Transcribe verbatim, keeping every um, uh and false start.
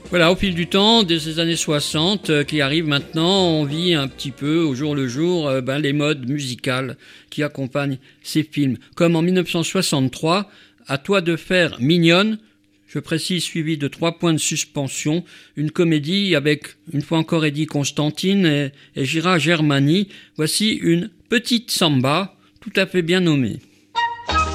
Voilà, au fil du temps, de ces années soixante euh, qui arrivent maintenant, on vit un petit peu au jour le jour euh, ben, les modes musicales qui accompagnent ces films. Comme en dix-neuf cent soixante-trois, À toi de faire Mignonne, je précise suivi de trois points de suspension, une comédie avec, une fois encore, Eddie Constantine et, et Gira Germani. Voici une petite samba tout à fait bien nommée.